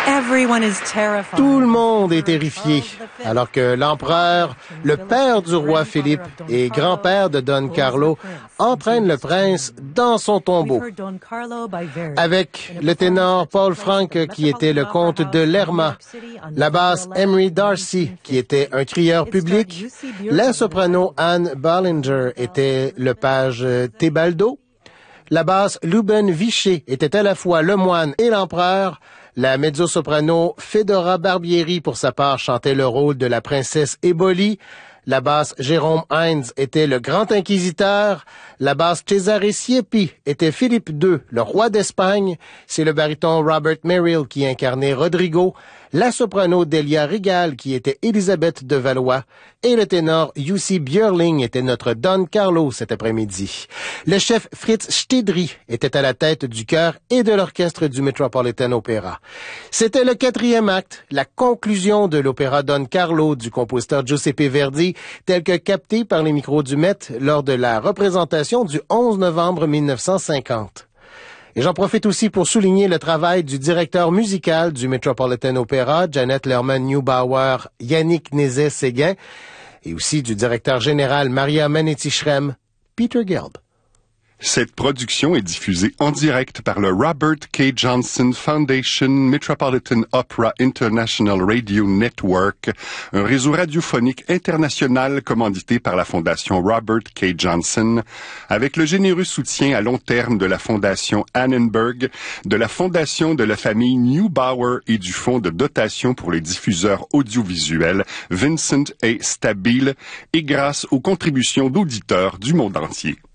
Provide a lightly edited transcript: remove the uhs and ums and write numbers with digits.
Tout le monde est terrifié, alors que l'empereur, le père du roi Philippe et grand-père de Don Carlo, entraîne le prince dans son tombeau. Avec le ténor Paul Frank, qui était le comte de Lerma, la basse Emery Darcy, qui était un crieur public, la soprano Anne Ballinger était le page Thébaldo, la basse Louben Vichet était à la fois le moine et l'empereur. La mezzo-soprano Fedora Barbieri, pour sa part, chantait le rôle de la princesse Éboli. La basse Jérôme Heinz était le grand inquisiteur. La basse Cesare Siepi était Philippe II, le roi d'Espagne. C'est le baryton Robert Merrill qui incarnait Rodrigo. La soprano Delia Rigal qui était Élisabeth de Valois. Et le ténor Jussi Björling était notre Don Carlo cet après-midi. Le chef Fritz Stedry était à la tête du chœur et de l'orchestre du Metropolitan Opera. C'était le 4e acte, la conclusion de l'opéra Don Carlo du compositeur Giuseppe Verdi, tel que capté par les micros du Met lors de la représentation du 11 novembre 1950. Et j'en profite aussi pour souligner le travail du directeur musical du Metropolitan Opera, Janet Lerman-Neubauer, Yannick Nézet-Séguin, et aussi du directeur général Maria Manetti-Schrem, Peter Gelb. Cette production est diffusée en direct par le Robert K. Johnson Foundation Metropolitan Opera International Radio Network, un réseau radiophonique international commandité par la Fondation Robert K. Johnson, avec le généreux soutien à long terme de la Fondation Annenberg, de la Fondation de la famille Neubauer et du Fonds de dotation pour les diffuseurs audiovisuels Vincent A. Stabile, et grâce aux contributions d'auditeurs du monde entier.